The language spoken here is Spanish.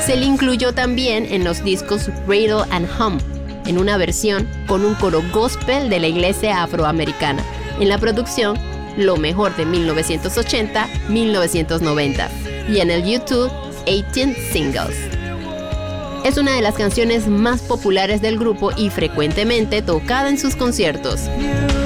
Se le incluyó también en los discos Rattle and Hum, en una versión con un coro gospel de la iglesia afroamericana, en la producción Lo Mejor de 1980-1990 y en el YouTube 18 Singles. Es una de las canciones más populares del grupo y frecuentemente tocada en sus conciertos.